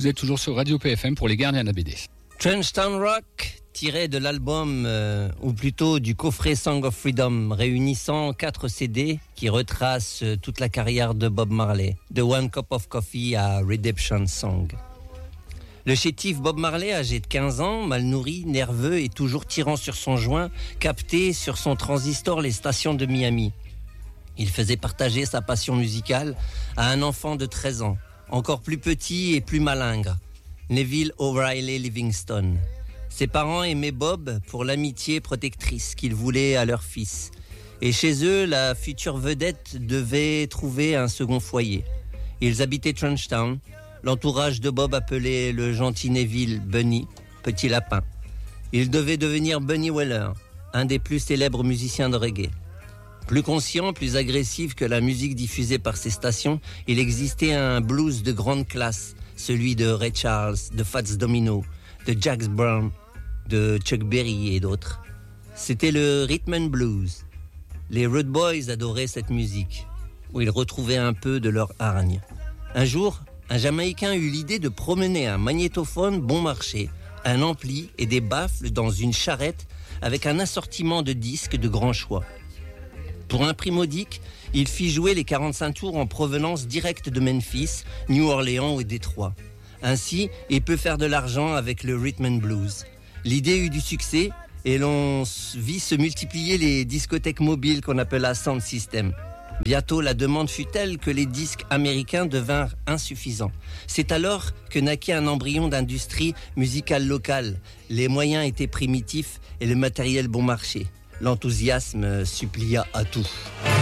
Vous êtes toujours sur Radio PFM pour les Gardiens de la BD. Trenchtown Rock, tiré de l'album, ou plutôt du coffret Song of Freedom, réunissant 4 CD qui retracent toute la carrière de Bob Marley, de One Cup of Coffee à Redemption Song. Le chétif Bob Marley, âgé de 15 ans, mal nourri, nerveux et toujours tirant sur son joint, captait sur son transistor les stations de Miami. Il faisait partager sa passion musicale à un enfant de 13 ans, encore plus petit et plus malingre, Neville O'Reilly Livingston. Ses parents aimaient Bob pour l'amitié protectrice qu'ils voulaient à leur fils. Et chez eux, la future vedette devait trouver un second foyer. Ils habitaient Trenchtown. L'entourage de Bob appelait le gentil Neville Bunny, petit lapin. Il devait devenir Bunny Weller, un des plus célèbres musiciens de reggae. Plus conscient, plus agressif que la musique diffusée par ces stations, il existait un blues de grande classe, celui de Ray Charles, de Fats Domino, de Jax Brown, de Chuck Berry et d'autres. C'était le rhythm and blues. Les Rude Boys adoraient cette musique, où ils retrouvaient un peu de leur hargne. Un jour, un Jamaïcain eut l'idée de promener un magnétophone bon marché, un ampli et des baffles dans une charrette avec un assortiment de disques de grand choix. Pour un prix modique, il fit jouer les 45 tours en provenance directe de Memphis, New Orleans et Détroit. Ainsi, il peut faire de l'argent avec le rhythm and blues. L'idée eut du succès et l'on vit se multiplier les discothèques mobiles qu'on appela sound system. Bientôt, la demande fut telle que les disques américains devinrent insuffisants. C'est alors que naquit un embryon d'industrie musicale locale. Les moyens étaient primitifs et le matériel bon marché. L'enthousiasme supplia à tout.